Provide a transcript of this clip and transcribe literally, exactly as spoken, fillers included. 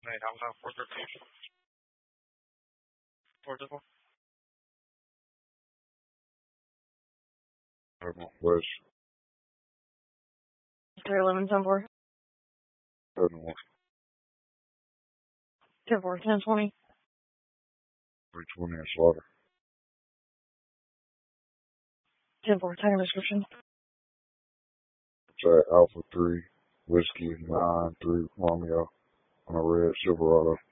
Hey, I was out four thirteen. Four double. Seven West. Three eleven ten four. Seven One. Ten four ten twenty. Three twenty in Slaughter. Ten four tango description. It's at Alpha Three Whiskey Nine Three Romeo on a red Silverado.